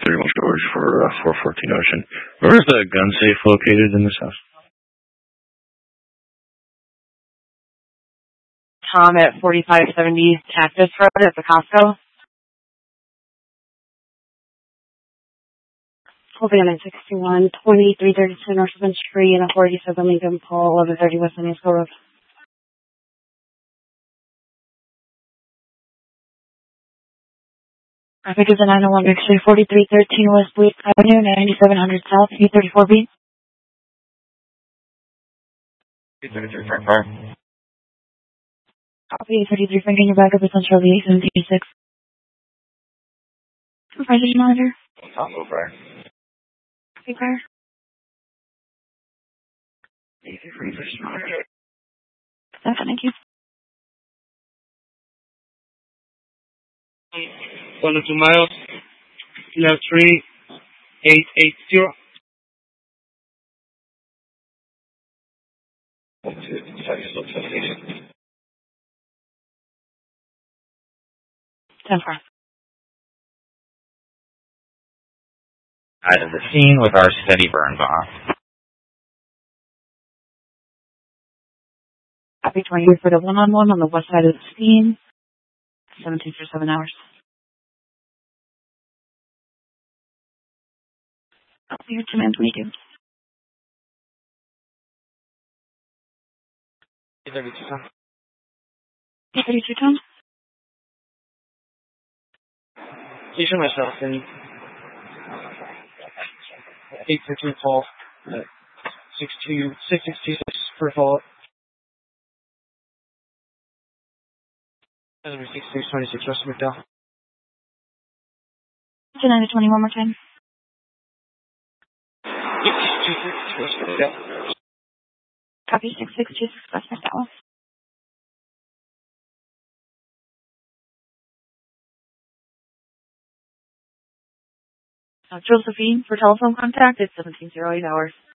31 storage for 414 Ocean. Where is the gun safe located in this house? Tom at 4570 Cactus Road at the Costco. Hoping I'm at 61, 2332 North Seventh Street and a 47 Lincoln Pole, 1130 West San Francisco Road. Traffic is a 901 Big Street, 4313 West Bleak Avenue, 9700 South, E34B. 33 Copy 33, bringing you back up essential the 876. Supervisor monitor. Taco Fire. Copy fire. 83 Fish Thank you. 1 2 miles, left 3880. Station. 10-4. Out of the scene with our steady burn bomb. Copy 20 for the one-on-one on the west side of the scene. 17 for 7 hours. Copy your command 22. 32 Tom. 32 Tom. Station myself in 815 call at 626 per follow-up. 6626 West McDowell. 29 to 20 one more time. 6626 West McDowell. Copy 6626 West McDowell. Josephine for telephone contact, it's 1708 hours.